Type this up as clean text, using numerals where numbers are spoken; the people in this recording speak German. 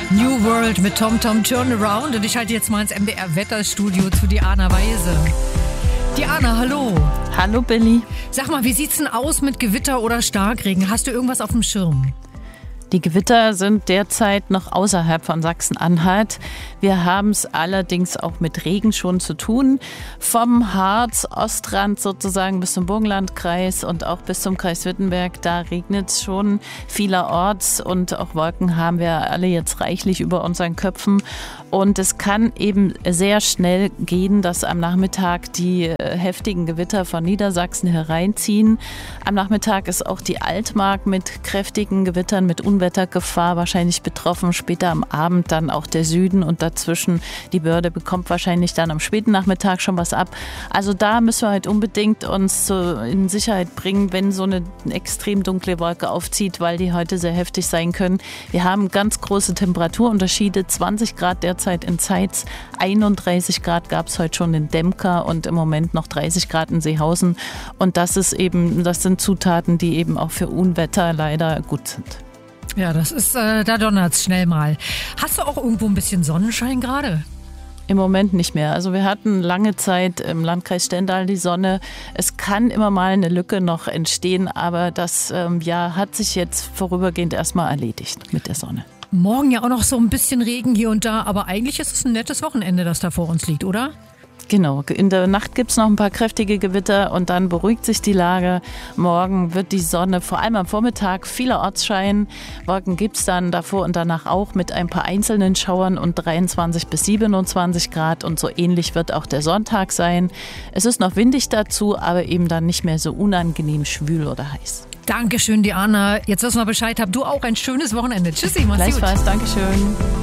New World mit Tom Tom Turnaround und ich halte jetzt mal ins MDR-Wetterstudio zu Diana Weise. Diana, hallo. Hallo Billy. Sag mal, wie sieht's denn aus mit Gewitter oder Starkregen? Hast du irgendwas auf dem Schirm? Die Gewitter sind derzeit noch außerhalb von Sachsen-Anhalt. Wir haben es allerdings auch mit Regen schon zu tun. Vom Harz, Ostrand sozusagen bis zum Burgenlandkreis und auch bis zum Kreis Wittenberg, da regnet es schon vielerorts und auch Wolken haben wir alle jetzt reichlich über unseren Köpfen. Und es kann eben sehr schnell gehen, dass am Nachmittag die heftigen Gewitter von Niedersachsen hereinziehen. Am Nachmittag ist auch die Altmark mit kräftigen Gewittern, mit Unwettergefahr wahrscheinlich betroffen. Später am Abend dann auch der Süden und dazwischen die Börde bekommt wahrscheinlich dann am späten Nachmittag schon was ab. Also da müssen wir halt unbedingt uns in Sicherheit bringen, wenn so eine extrem dunkle Wolke aufzieht, weil die heute sehr heftig sein können. Wir haben ganz große Temperaturunterschiede, 20 Grad derzeit in Zeitz, 31 Grad gab es heute schon in Demker und im Moment noch 30 Grad in Seehausen. Und das sind Zutaten, die eben auch für Unwetter leider gut sind. Ja, das ist, da donnert's schnell mal. Hast du auch irgendwo ein bisschen Sonnenschein gerade? Im Moment nicht mehr. Also wir hatten lange Zeit im Landkreis Stendal die Sonne. Es kann immer mal eine Lücke noch entstehen, aber das hat sich jetzt vorübergehend erstmal erledigt mit der Sonne. Morgen ja auch noch so ein bisschen Regen hier und da, aber eigentlich ist es ein nettes Wochenende, das da vor uns liegt, oder? Genau, in der Nacht gibt es noch ein paar kräftige Gewitter und dann beruhigt sich die Lage. Morgen wird die Sonne vor allem am Vormittag vielerorts scheinen. Wolken gibt es dann davor und danach auch mit ein paar einzelnen Schauern und 23 bis 27 Grad und so ähnlich wird auch der Sonntag sein. Es ist noch windig dazu, aber eben dann nicht mehr so unangenehm schwül oder heiß. Dankeschön, Diana. Jetzt wissen wir Bescheid. Hab du auch ein schönes Wochenende. Tschüssi, mach's gut. Gleichfalls, Dankeschön.